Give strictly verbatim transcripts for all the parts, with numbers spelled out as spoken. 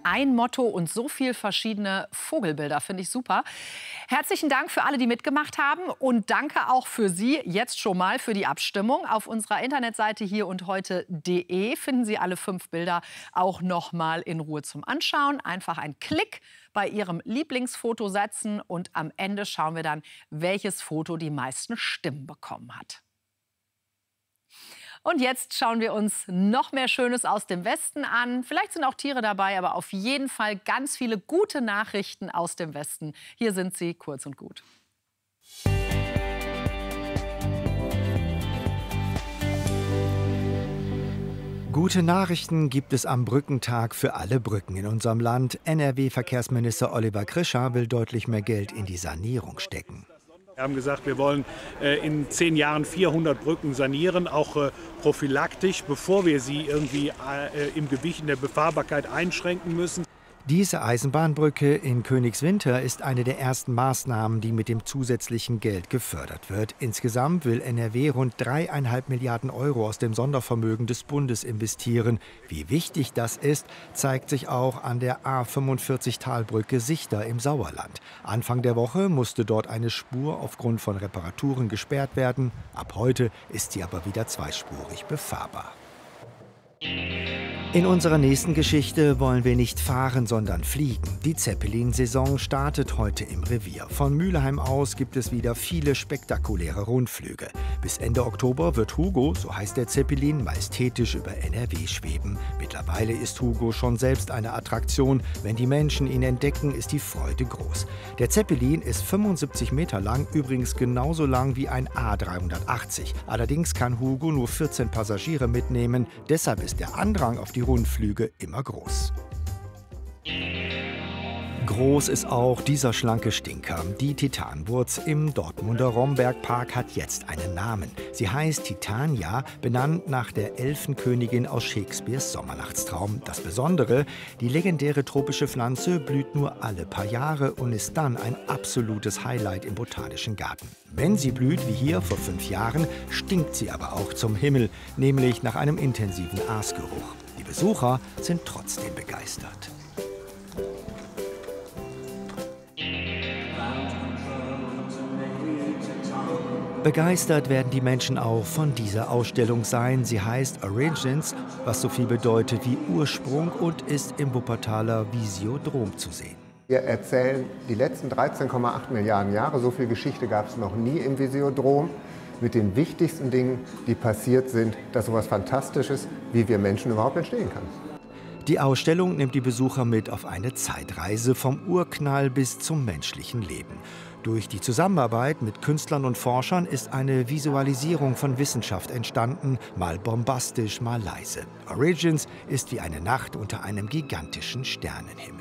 ein Motto und so viel verschiedene Vogelbilder. Finde ich super. Herzlichen Dank für alle, die mitgemacht haben. Und danke auch für Sie jetzt schon mal für die Abstimmung. Auf unserer Internetseite hier und heute punkt de finden Sie alle fünf Bilder auch noch mal in Ruhe zum Anschauen. Einfach einen Klick bei Ihrem Lieblingsfoto setzen und am Ende schauen wir dann, welches Foto die meisten Stimmen bekommen hat. Und jetzt schauen wir uns noch mehr Schönes aus dem Westen an. Vielleicht sind auch Tiere dabei, aber auf jeden Fall ganz viele gute Nachrichten aus dem Westen. Hier sind sie, kurz und gut. Gute Nachrichten gibt es am Brückentag für alle Brücken in unserem Land. N R W-Verkehrsminister Oliver Krischer will deutlich mehr Geld in die Sanierung stecken. Wir haben gesagt, wir wollen äh, in zehn Jahren vierhundert Brücken sanieren, auch äh, prophylaktisch, bevor wir sie irgendwie äh, im Gewicht in der Befahrbarkeit einschränken müssen. Diese Eisenbahnbrücke in Königswinter ist eine der ersten Maßnahmen, die mit dem zusätzlichen Geld gefördert wird. Insgesamt will N R W rund dreieinhalb Milliarden Euro aus dem Sondervermögen des Bundes investieren. Wie wichtig das ist, zeigt sich auch an der A fünfundvierzig Talbrücke Sichter im Sauerland. Anfang der Woche musste dort eine Spur aufgrund von Reparaturen gesperrt werden. Ab heute ist sie aber wieder zweispurig befahrbar. In unserer nächsten Geschichte wollen wir nicht fahren, sondern fliegen. Die Zeppelin-Saison startet heute im Revier. Von Mülheim aus gibt es wieder viele spektakuläre Rundflüge. Bis Ende Oktober wird Hugo, so heißt der Zeppelin, majestätisch über N R W schweben. Mittlerweile ist Hugo schon selbst eine Attraktion. Wenn die Menschen ihn entdecken, ist die Freude groß. Der Zeppelin ist fünfundsiebzig Meter lang, übrigens genauso lang wie ein A dreihundertachtzig. Allerdings kann Hugo nur vierzehn Passagiere mitnehmen. Deshalb ist der Andrang auf die Die Rundflüge immer groß. Groß ist auch dieser schlanke Stinker. Die Titanwurz im Dortmunder Rombergpark hat jetzt einen Namen. Sie heißt Titania, benannt nach der Elfenkönigin aus Shakespeares Sommernachtstraum. Das Besondere, die legendäre tropische Pflanze blüht nur alle paar Jahre und ist dann ein absolutes Highlight im Botanischen Garten. Wenn sie blüht, wie hier vor fünf Jahren, stinkt sie aber auch zum Himmel, nämlich nach einem intensiven Aasgeruch. Die Besucher sind trotzdem begeistert. Begeistert werden die Menschen auch von dieser Ausstellung sein. Sie heißt Origins, was so viel bedeutet wie Ursprung und ist im Wuppertaler Visiodrom zu sehen. Wir erzählen die letzten dreizehn Komma acht Milliarden Jahre. So viel Geschichte gab es noch nie im Visiodrom. Mit den wichtigsten Dingen, die passiert sind, dass so etwas Fantastisches, wie wir Menschen überhaupt entstehen kann. Die Ausstellung nimmt die Besucher mit auf eine Zeitreise vom Urknall bis zum menschlichen Leben. Durch die Zusammenarbeit mit Künstlern und Forschern ist eine Visualisierung von Wissenschaft entstanden, mal bombastisch, mal leise. Origins ist wie eine Nacht unter einem gigantischen Sternenhimmel.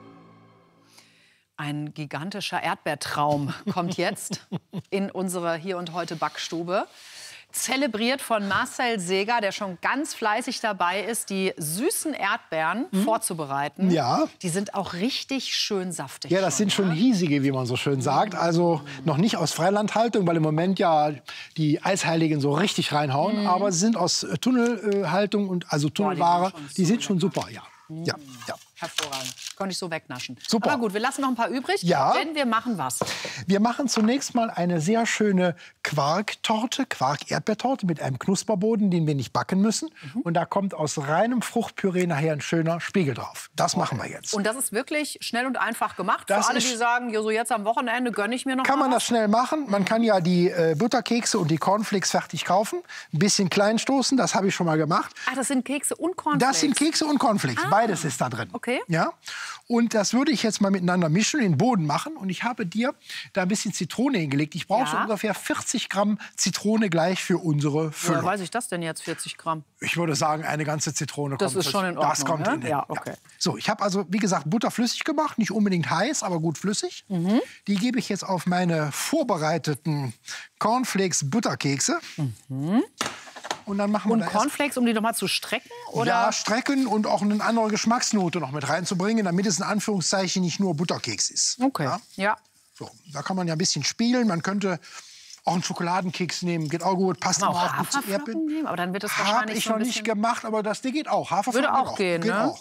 Ein gigantischer Erdbeertraum kommt jetzt in unsere Hier und Heute Backstube. Zelebriert von Marcel Seeger, der schon ganz fleißig dabei ist, die süßen Erdbeeren mhm. vorzubereiten. Ja. Die sind auch richtig schön saftig. Ja, das schon, sind schon hiesige, wie man so schön sagt. Also noch nicht aus Freilandhaltung, weil im Moment ja die Eisheiligen so richtig reinhauen. Mhm. Aber sie sind aus Tunnelhaltung und also Tunnelware. Boah, die, die sind schon super, ja. Mhm. ja, ja. Hervorragend. Konnte ich so wegnaschen. Super. Aber gut, wir lassen noch ein paar übrig, ja. denn wir machen was? Wir machen zunächst mal eine sehr schöne Quarktorte, Quark-Erdbeertorte mit einem Knusperboden, den wir nicht backen müssen. Mhm. Und da kommt aus reinem Fruchtpüree nachher ein schöner Spiegel drauf. Das okay. machen wir jetzt. Und das ist wirklich schnell und einfach gemacht? Das Für alle, die sagen, jo, so jetzt am Wochenende gönne ich mir noch Kann mal man was? das schnell machen. Man kann ja die äh, Butterkekse und die Cornflakes fertig kaufen. Ein bisschen klein stoßen, das habe ich schon mal gemacht. Ach, das sind Kekse und Cornflakes? Das sind Kekse und Cornflakes. Ah. Beides ist da drin. Okay. Ja? Und das würde ich jetzt mal miteinander mischen, den Boden machen. Und ich habe dir da ein bisschen Zitrone hingelegt. Ich brauche ja. so ungefähr vierzig Gramm Zitrone gleich für unsere Füllung. Woher weiß ich das denn jetzt, vierzig Gramm? Ich würde sagen, eine ganze Zitrone das kommt. Das ist schon in Ordnung, Das kommt ne? in den, ja, okay. ja. So, ich habe also, wie gesagt, Butter flüssig gemacht. Nicht unbedingt heiß, aber gut flüssig. Mhm. Die gebe ich jetzt auf meine vorbereiteten Cornflakes-Butterkekse. Mhm. Und dann machen wir und da Cornflakes, um die noch mal zu strecken? Oder? Ja, strecken und auch eine andere Geschmacksnote noch mit reinzubringen, damit es in Anführungszeichen nicht nur Butterkeks ist. Okay, ja. ja. So, da kann man ja ein bisschen spielen. Man könnte auch einen Schokoladenkeks nehmen, geht auch gut. Passt auch auch gut zu Haferflocken nehmen, aber dann wird das Habe wahrscheinlich ich so ein noch nicht gemacht, aber das die geht auch. Haferflocken würde auch geht gehen, geht ne? auch, ja.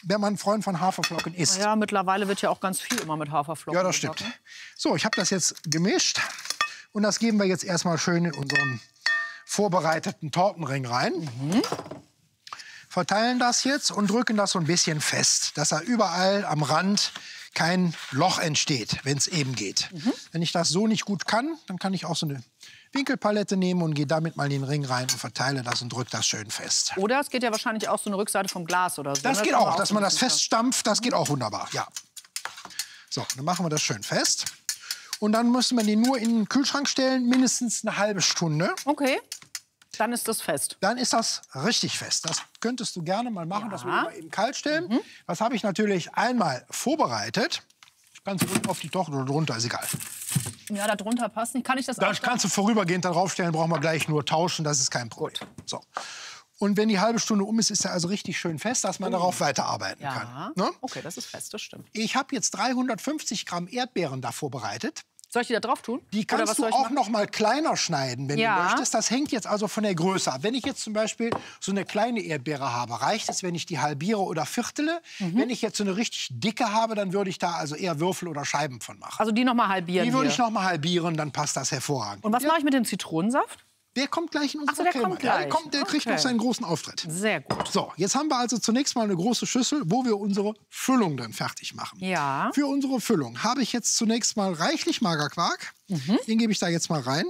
wenn man ein Freund von Haferflocken ist. Ja, mittlerweile wird ja auch ganz viel immer mit Haferflocken Ja, das stimmt. So, ich habe das jetzt gemischt. Und das geben wir jetzt erstmal schön in unseren vorbereiteten Tortenring rein. Mhm. Verteilen das jetzt und drücken das so ein bisschen fest, dass da überall am Rand kein Loch entsteht, wenn es eben geht. Mhm. Wenn ich das so nicht gut kann, dann kann ich auch so eine Winkelpalette nehmen und gehe damit mal in den Ring rein und verteile das und drücke das schön fest. Oder es geht ja wahrscheinlich auch so eine Rückseite vom Glas oder so. Das ne? geht das auch, auch dass man das feststampft, das geht auch wunderbar, ja. So, dann machen wir das schön fest. Und dann müssen wir den nur in den Kühlschrank stellen, mindestens eine halbe Stunde. Okay, dann ist das fest. Dann ist das richtig fest. Das könntest du gerne mal machen, Ja. das will ich mal eben kalt stellen. Mhm. Das habe ich natürlich einmal vorbereitet. Ganz unten auf die Torte oder drunter, ist egal. Ja, da drunter passt nicht. Kann ich das Da auch kannst du vorübergehend darauf stellen, brauchen wir gleich nur tauschen, das ist kein Problem. Gut. So. Und wenn die halbe Stunde um ist, ist er also richtig schön fest, dass man Oh. darauf weiterarbeiten Ja, kann. Ne? okay, das ist fest, das stimmt. Ich habe jetzt dreihundertfünfzig Gramm Erdbeeren da vorbereitet. Soll ich die da drauf tun? Die Oder kannst was du soll ich auch machen? noch mal kleiner schneiden, wenn Ja. du möchtest. Das hängt jetzt also von der Größe ab. Wenn ich jetzt zum Beispiel so eine kleine Erdbeere habe, reicht es, wenn ich die halbiere oder viertele. Mhm. Wenn ich jetzt so eine richtig dicke habe, dann würde ich da also eher Würfel oder Scheiben von machen. Also die noch mal halbieren Die würde hier. ich noch mal halbieren, dann passt das hervorragend. Und was mache ich mit dem Zitronensaft? Der kommt gleich in unsere Ach so, der Creme. kommt Ja, gleich. der kommt, der kriegt Okay. noch seinen großen Auftritt. Sehr gut. So, jetzt haben wir also zunächst mal eine große Schüssel, wo wir unsere Füllung dann fertig machen. Ja. Für unsere Füllung habe ich jetzt zunächst mal reichlich Magerquark. Mhm. Den gebe ich da jetzt mal rein.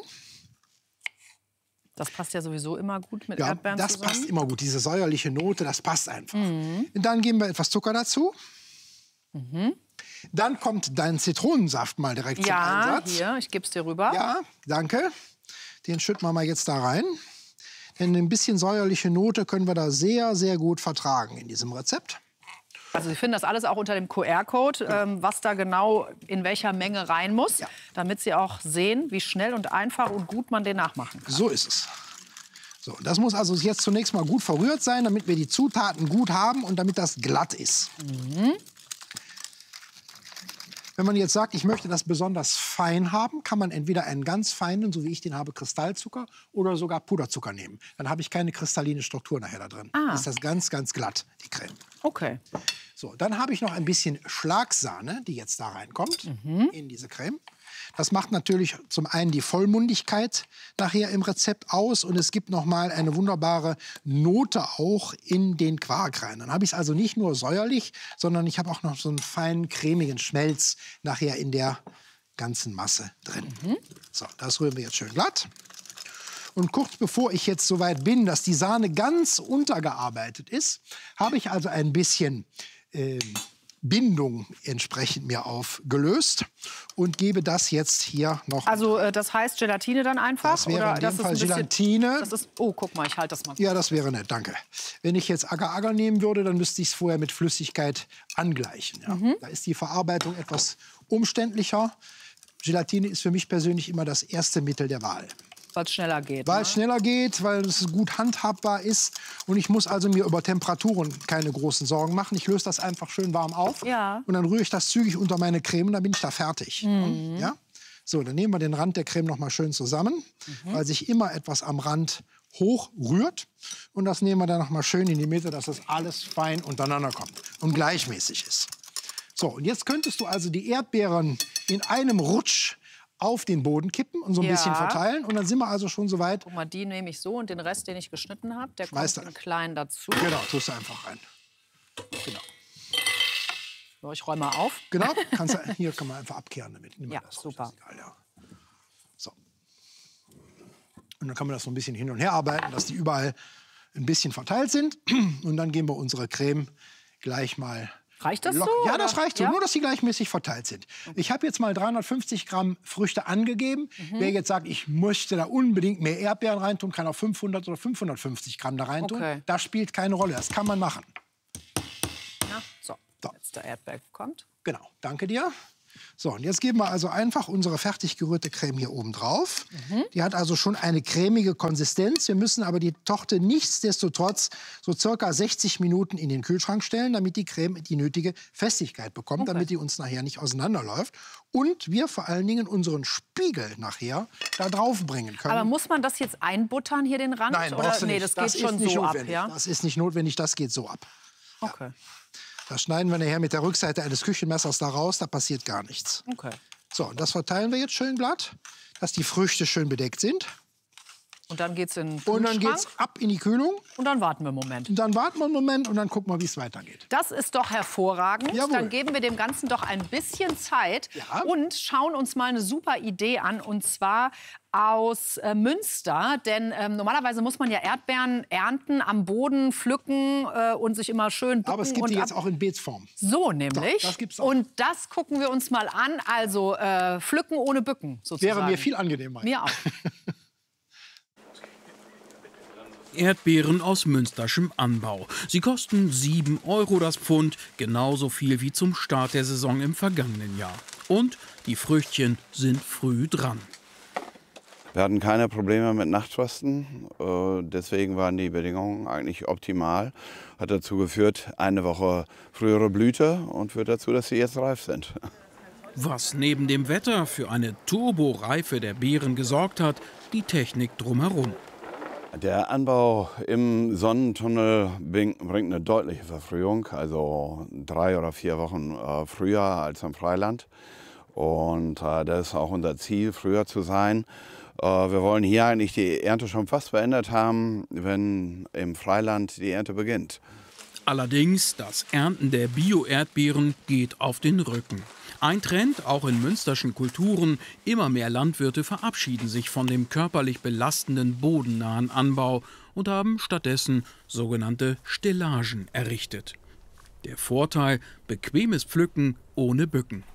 Das passt ja sowieso immer gut mit Ja, Erdbeeren das zusammen. passt immer gut. Diese säuerliche Note, das passt einfach. Mhm. Und dann geben wir etwas Zucker dazu. Mhm. Dann kommt dein Zitronensaft mal direkt Ja, zum Einsatz. hier, ich gebe es dir rüber. Ja, danke. Den schütten wir mal jetzt da rein. Denn ein bisschen säuerliche Note können wir da sehr, sehr gut vertragen in diesem Rezept. Also Sie finden das alles auch unter dem Q R-Code, ähm, was da genau in welcher Menge rein muss, Ja. damit Sie auch sehen, wie schnell und einfach und gut man den nachmachen kann. So ist es. So, das muss also jetzt zunächst mal gut verrührt sein, damit wir die Zutaten gut haben und damit das glatt ist. Mhm. Wenn man jetzt sagt, ich möchte das besonders fein haben, kann man entweder einen ganz feinen, so wie ich den habe, Kristallzucker oder sogar Puderzucker nehmen. Dann habe ich keine kristalline Struktur nachher da drin. Ah. Dann ist das ganz, ganz glatt, die Creme. Okay. So, dann habe ich noch ein bisschen Schlagsahne, die jetzt da reinkommt Mhm. in diese Creme. Das macht natürlich zum einen die Vollmundigkeit nachher im Rezept aus und es gibt noch mal eine wunderbare Note auch in den Quark rein. Dann habe ich es also nicht nur säuerlich, sondern ich habe auch noch so einen feinen cremigen Schmelz nachher in der ganzen Masse drin. Mhm. So, das rühren wir jetzt schön glatt. Und kurz bevor ich jetzt so weit bin, dass die Sahne ganz untergearbeitet ist, habe ich also ein bisschen ähm, Bindung entsprechend mir aufgelöst und gebe das jetzt hier noch. Also äh, das heißt Gelatine dann einfach? Das wäre oder in dem das ist Fall ein bisschen- Gelatine. Das ist, oh, guck mal, ich halte das mal. Ja, das wäre nett, danke. Wenn ich jetzt Agar-Agar nehmen würde, dann müsste ich es vorher mit Flüssigkeit angleichen. Ja. Mhm. Da ist die Verarbeitung etwas umständlicher. Gelatine ist für mich persönlich immer das erste Mittel der Wahl. Weil es schneller geht. Weil ne? es schneller geht, weil es gut handhabbar ist. Und ich muss also mir über Temperaturen keine großen Sorgen machen. Ich löse das einfach schön warm auf. Ja. Und dann rühre ich das zügig unter meine Creme und dann bin ich da fertig. Mhm. Ja? So, dann nehmen wir den Rand der Creme noch mal schön zusammen, Mhm. weil sich immer etwas am Rand hoch rührt. Und das nehmen wir dann noch mal schön in die Mitte, dass das alles fein untereinander kommt und gleichmäßig ist. So, und jetzt könntest du also die Erdbeeren in einem Rutsch auf den Boden kippen und so ein Ja. bisschen verteilen. Und dann sind wir also schon so weit. Guck mal, die nehme ich so und den Rest, den ich geschnitten habe, der Schmeiß kommt da. in klein dazu. Genau, tust du einfach rein. Genau. So, ich räume mal auf. Genau, kannst du, hier kann man einfach abkehren damit. Nimm mal Ja, das raus, super. ist egal, ja. So. Und dann kann man das so ein bisschen hin und her arbeiten, dass die überall ein bisschen verteilt sind. Und dann geben wir unsere Creme gleich mal. Reicht das locker- so, Ja, oder? das reicht so, Ja? nur dass sie gleichmäßig verteilt sind. Ich habe jetzt mal dreihundertfünfzig Gramm Früchte angegeben. Mhm. Wer jetzt sagt, ich möchte da unbedingt mehr Erdbeeren reintun, kann auch fünfhundert oder fünfhundertfünfzig Gramm da reintun. Okay. Das spielt keine Rolle, das kann man machen. Ja, so, So. jetzt der Erdbeer kommt. Genau, danke dir. So, und jetzt geben wir also einfach unsere fertig gerührte Creme hier oben drauf. Mhm. Die hat also schon eine cremige Konsistenz. Wir müssen aber die Torte nichtsdestotrotz so circa sechzig Minuten in den Kühlschrank stellen, damit die Creme die nötige Festigkeit bekommt, Okay. damit die uns nachher nicht auseinanderläuft. Und wir vor allen Dingen unseren Spiegel nachher da drauf bringen können. Aber muss man das jetzt einbuttern, hier den Rand? Nein, oder? brauchst du Nee, nicht. das das geht ist schon nicht so ab, notwendig. ja? Das ist nicht notwendig, das geht so ab. Okay. Das schneiden wir nachher mit der Rückseite eines Küchenmessers da raus, da passiert gar nichts. Okay. So, und das verteilen wir jetzt schön glatt, dass die Früchte schön bedeckt sind. Und dann geht's in den Und dann Kühlschrank. geht's ab in die Kühlung. Und dann warten wir einen Moment. Und dann warten wir einen Moment und dann gucken wir, wie es weitergeht. Das ist doch hervorragend. Jawohl. Dann geben wir dem Ganzen doch ein bisschen Zeit Ja. und schauen uns mal eine super Idee an. Und zwar aus äh, Münster. Denn ähm, normalerweise muss man ja Erdbeeren ernten, am Boden pflücken äh, und sich immer schön bücken. Aber es gibt und die jetzt ab- auch in Beetsform. So nämlich. So, das gibt's auch. Und das gucken wir uns mal an. Also äh, pflücken ohne bücken sozusagen. Wäre mir viel angenehmer. Mir auch. Erdbeeren aus münsterschem Anbau. Sie kosten sieben Euro das Pfund, genauso viel wie zum Start der Saison im vergangenen Jahr. Und die Früchtchen sind früh dran. Wir hatten keine Probleme mit Nachtfrosten, äh, deswegen waren die Bedingungen eigentlich optimal. Hat dazu geführt, eine Woche frühere Blüte und führt dazu, dass sie jetzt reif sind. Was neben dem Wetter für eine Turboreife der Beeren gesorgt hat, die Technik drumherum. Der Anbau im Sonnentunnel bringt eine deutliche Verfrühung, also drei oder vier Wochen äh, früher als im Freiland. Und äh, das ist auch unser Ziel, früher zu sein. Äh, wir wollen hier eigentlich die Ernte schon fast beendet haben, wenn im Freiland die Ernte beginnt. Allerdings, das Ernten der Bio-Erdbeeren geht auf den Rücken. Ein Trend, auch in münsterschen Kulturen, immer mehr Landwirte verabschieden sich von dem körperlich belastenden bodennahen Anbau und haben stattdessen sogenannte Stellagen errichtet. Der Vorteil, bequemes Pflücken ohne Bücken.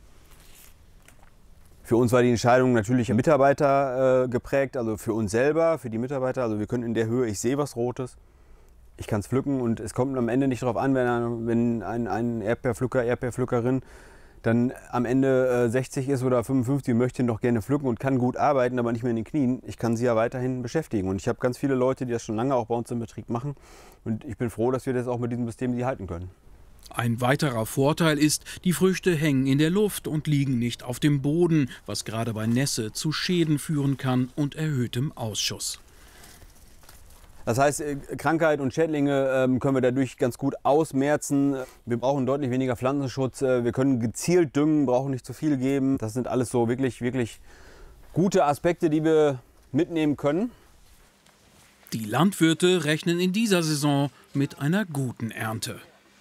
Für uns war die Entscheidung natürlich Mitarbeiter äh, geprägt, also für uns selber, für die Mitarbeiter. Also wir können in der Höhe, ich sehe was Rotes, ich kann es pflücken und es kommt am Ende nicht darauf an, wenn ein, wenn ein, ein Erdbeerpflücker, Erdbeerpflückerin dann am Ende äh, sechzig ist oder fünfundfünfzig und möchte noch gerne pflücken und kann gut arbeiten, aber nicht mehr in den Knien. Ich kann sie ja weiterhin beschäftigen. Und ich habe ganz viele Leute, die das schon lange auch bei uns im Betrieb machen. Und ich bin froh, dass wir das auch mit diesem System die halten können. Ein weiterer Vorteil ist, die Früchte hängen in der Luft und liegen nicht auf dem Boden, was gerade bei Nässe zu Schäden führen kann und erhöhtem Ausschuss. Das heißt, Krankheit und Schädlinge ähm, können wir dadurch ganz gut ausmerzen. Wir brauchen deutlich weniger Pflanzenschutz. Wir können gezielt düngen, brauchen nicht zu viel geben. Das sind alles so wirklich, wirklich gute Aspekte, die wir mitnehmen können. Die Landwirte rechnen in dieser Saison mit einer guten Ernte.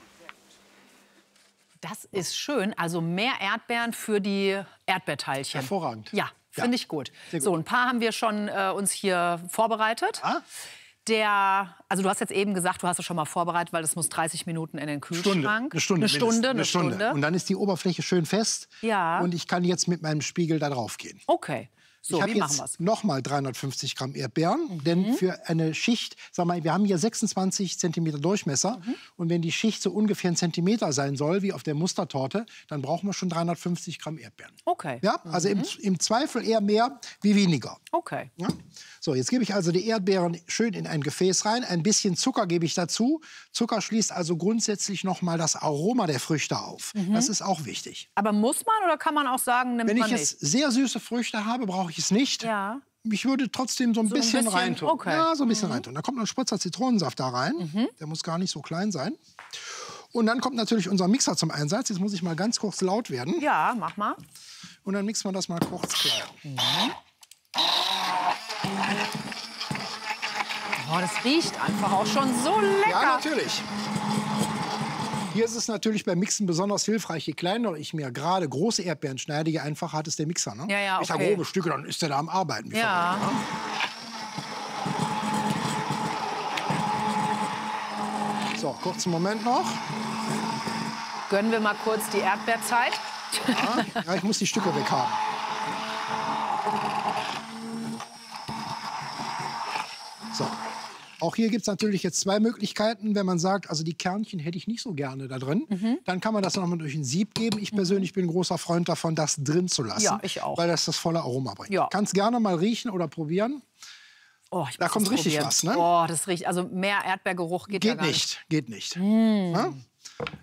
Das ist schön. Also mehr Erdbeeren für die Erdbeerteilchen. Hervorragend. Ja, finde Ja. ich gut. Sehr gut. So, ein paar haben wir schon äh, uns hier vorbereitet. Ah? Der, also du hast jetzt eben gesagt, du hast es schon mal vorbereitet, weil das muss dreißig Minuten in den Kühlschrank. Stunde, eine Stunde, eine Stunde, mindestens. eine Stunde. Und dann ist die Oberfläche schön fest. Ja. Und ich kann jetzt mit meinem Spiegel da drauf gehen. Okay, so, ich habe wie machen jetzt wir's? noch mal dreihundertfünfzig Gramm Erdbeeren, denn für eine Schicht, sag mal, wir haben hier sechsundzwanzig Zentimeter Durchmesser und wenn die Schicht so ungefähr ein Zentimeter sein soll, wie auf der Mustertorte, dann brauchen wir schon dreihundertfünfzig Gramm Erdbeeren. Okay. Ja, also im, im Zweifel eher mehr wie weniger. Okay. Ja? So, jetzt gebe ich also die Erdbeeren schön in ein Gefäß rein. Ein bisschen Zucker gebe ich dazu. Zucker schließt also grundsätzlich noch mal das Aroma der Früchte auf. Das ist auch wichtig. Aber muss man oder kann man auch sagen, nimmt Wenn ich man jetzt sehr süße Früchte habe, brauche ich es nicht. Ja. Ich würde trotzdem so ein So ein bisschen, bisschen, reintun. okay. Ja, so ein bisschen reintun. Da kommt noch ein Spritzer Zitronensaft da rein. Der muss gar nicht so klein sein. Und dann kommt natürlich unser Mixer zum Einsatz. Jetzt muss ich mal ganz kurz laut werden. Ja, mach mal. Und dann mixen wir das mal kurz klein. Oh, das riecht einfach auch schon so lecker. Ja, natürlich. Hier ist es natürlich beim Mixen besonders hilfreich. Je kleiner ich mir gerade große Erdbeeren schneide, je einfacher hat es der Mixer. Ne? Ja, ja, Ich da okay. grobe Stücke, dann ist der da am Arbeiten. wie Ja. verrückt, ne? So, kurzen Moment noch. Gönnen wir mal kurz die Erdbeerzeit. Ja, ja, ich muss die Stücke weghaben. So. Auch hier gibt es natürlich jetzt zwei Möglichkeiten. Wenn man sagt, also die Kernchen hätte ich nicht so gerne da drin, Mhm. dann kann man das noch mal durch ein Sieb geben. Ich persönlich bin ein großer Freund davon, das drin zu lassen. Ja, ich auch. Weil das das volle Aroma bringt. Ja. Kannst gerne mal riechen oder probieren. Oh, ich Da muss kommt das richtig probieren. was, ne? Oh, das riecht, also mehr Erdbeergeruch geht, ja Geht gar nicht, geht nicht. Ja?